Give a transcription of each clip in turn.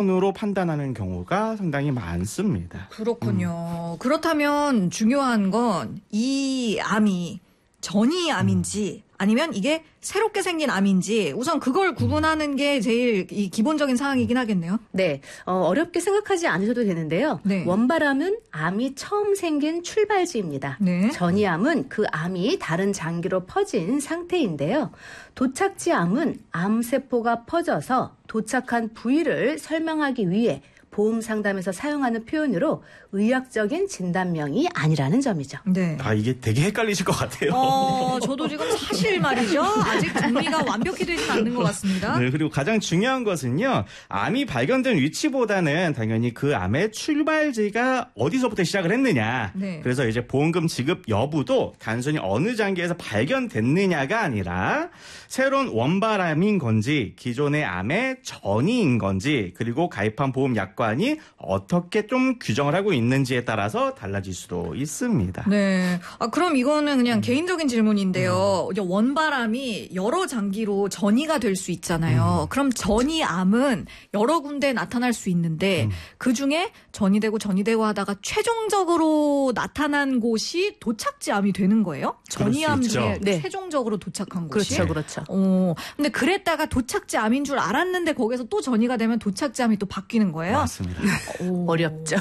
기준으로 판단하는 경우가 상당히 많습니다. 그렇군요. 그렇다면 중요한 건 이 암이 전이암인지 아니면 이게 새롭게 생긴 암인지 우선 그걸 구분하는 게 제일 이 기본적인 사항이긴 하겠네요. 네, 어렵게 생각하지 않으셔도 되는데요. 네. 원발암은 암이 처음 생긴 출발지입니다. 네. 전이암은 그 암이 다른 장기로 퍼진 상태인데요. 도착지암은 암세포가 퍼져서 도착한 부위를 설명하기 위해 보험 상담에서 사용하는 표현으로 의학적인 진단명이 아니라는 점이죠. 네. 이게 되게 헷갈리실 것 같아요. 저도 지금 사실 말이죠. 아직 정리가 완벽히 되진 않는 것 같습니다. 네, 그리고 가장 중요한 것은요. 암이 발견된 위치보다는 당연히 그 암의 출발지가 어디서부터 시작을 했느냐. 네. 그래서 이제 보험금 지급 여부도 단순히 어느 장기에서 발견됐느냐가 아니라 새로운 원발암인 건지 기존의 암의 전이인 건지 그리고 가입한 보험 약관이 어떻게 좀 규정을 하고 있는지에 따라서 달라질 수도 있습니다. 네. 그럼 이거는 그냥 개인적인 질문인데요. 이제 원바람이 여러 장기로 전이가 될 수 있잖아요. 그럼 전이암은 여러 군데 나타날 수 있는데 그중에 전이되고 하다가 최종적으로 나타난 곳이 도착지암이 되는 거예요? 전이암 중에 네. 최종적으로 도착한 곳이? 그렇죠. 근데 그랬다가 도착지암인 줄 알았는데 거기서 또 전이가 되면 도착지암이 또 바뀌는 거예요? 맞습니다. 어렵죠.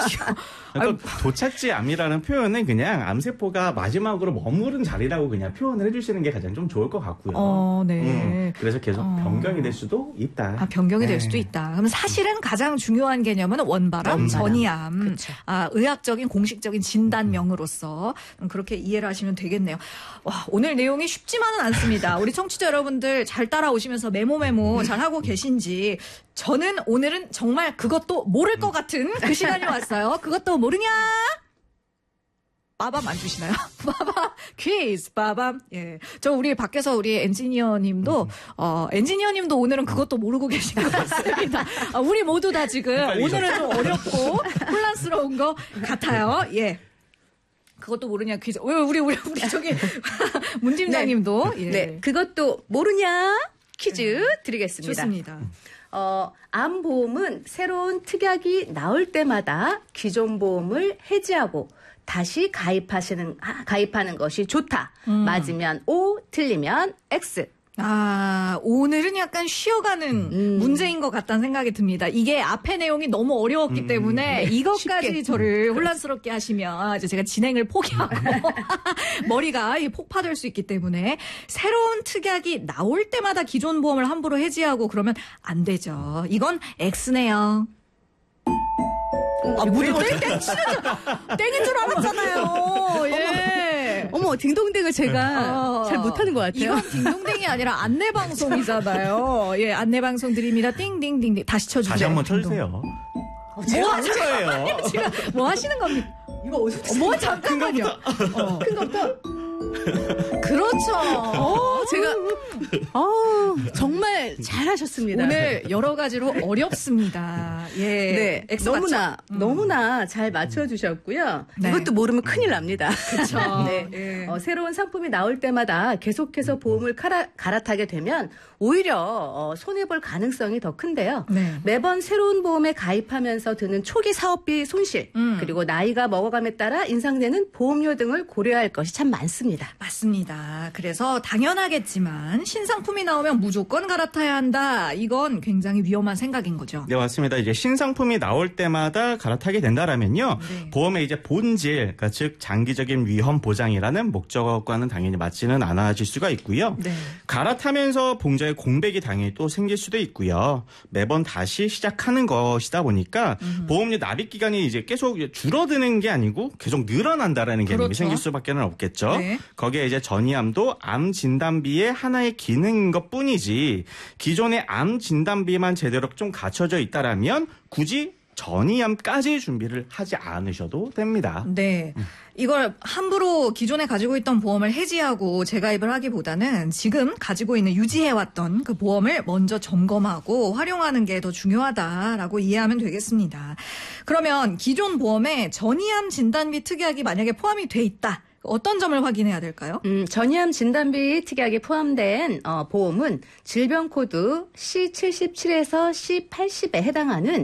그러니까 도착지암이라는 표현은 그냥 암세포가 마지막으로 머무른 자리라고 그냥 표현을 해주시는 게 가장 좀 좋을 것 같고요. 네. 그래서 계속 변경이 될 수도 있다. 변경이 네. 될 수도 있다. 그럼 사실은 가장 중요한 개념은 원바람, 전이암. 그렇죠. 의학적인 공식적인 진단명으로서 그렇게 이해를 하시면 되겠네요. 와, 오늘 내용이 쉽지만은 않습니다. 우리 청취자 여러분들 잘 따라오시면서 메모 잘 하고 계신지 저는 오늘은 정말 그것도 모를 것 같은 그 시간이 왔어요. 그것도 모르냐? 빠밤 안 주시나요? 빠밤 퀴즈 빠밤. 예, 저 우리 밖에서 우리 엔지니어님도 오늘은 그것도 모르고 계신 것 같습니다. 우리 모두 다 지금 오늘은 좀 어렵고 혼란스러운 것 같아요. 예. 그것도 모르냐 퀴즈. 우리 저기 문팀장님도 네. 네, 그것도 모르냐 퀴즈 드리겠습니다. 좋습니다. 암보험은 새로운 특약이 나올 때마다 기존 보험을 해지하고 다시 가입하는 것이 좋다. 맞으면 O, 틀리면 X. 오늘은 약간 쉬어가는 문제인 것 같다는 생각이 듭니다. 이게 앞의 내용이 너무 어려웠기 때문에 이것까지 쉽게. 저를 혼란스럽게 하시면 이제 제가 진행을 포기하고 머리가 폭파될 수 있기 때문에 새로운 특약이 나올 때마다 기존 보험을 함부로 해지하고 그러면 안 되죠. 이건 X네요. 뭐죠? 땡인 줄 알았잖아요. 예. 어머, 딩동댕을 제가 잘 못하는 것 같아요. 이건 딩동댕이 아니라 안내방송이잖아요. 예, 안내방송 드립니다. 띵띵띵띵. 다시 쳐주세요. 다시 한번 쳐주세요. 뭐 하시는 거예요? 지금 뭐 하시는 겁니까? 이거 어디서 뭐 잠깐만요. 큰 것부터. 그렇죠. 제가 정말 잘하셨습니다. 오늘 여러 가지로 어렵습니다. 예. 네, X 맞죠? 너무나 잘 맞춰주셨고요. 네. 이것도 모르면 큰일 납니다. 그렇죠. 네. 예. 새로운 상품이 나올 때마다 계속해서 보험을 갈아타게 되면 오히려 손해볼 가능성이 더 큰데요. 네. 매번 새로운 보험에 가입하면서 드는 초기 사업비 손실 그리고 나이가 먹어감에 따라 인상되는 보험료 등을 고려할 것이 참 많습니다. 맞습니다. 그래서 당연하겠지만 신상품이 나오면 무조건 갈아타야 한다. 이건 굉장히 위험한 생각인 거죠. 네, 맞습니다. 이제 신상품이 나올 때마다 갈아타게 된다라면요. 네. 보험의 이제 본질, 그러니까 즉 장기적인 위험 보장이라는 목적과는 당연히 맞지는 않아질 수가 있고요. 네. 갈아타면서 봉저에 공백이 당연히 또 생길 수도 있고요. 매번 다시 시작하는 것이다 보니까 보험료 납입 기간이 이제 계속 줄어드는 게 아니고 계속 늘어난다라는 개념이 그렇죠. 생길 수밖에 없겠죠. 네. 거기에 이제 전이암도 암 진단비의 하나의 기능인 것뿐이지 기존의 암 진단비만 제대로 좀 갖춰져 있다라면 굳이 전이암까지 준비를 하지 않으셔도 됩니다. 네. 이걸 함부로 기존에 가지고 있던 보험을 해지하고 재가입을 하기보다는 지금 가지고 있는 유지해왔던 그 보험을 먼저 점검하고 활용하는 게 더 중요하다라고 이해하면 되겠습니다. 그러면 기존 보험에 전이암 진단비 특약이 만약에 포함이 돼 있다. 어떤 점을 확인해야 될까요? 전이암 진단비 특약이 포함된 보험은 질병 코드 C77에서 C80에 해당하는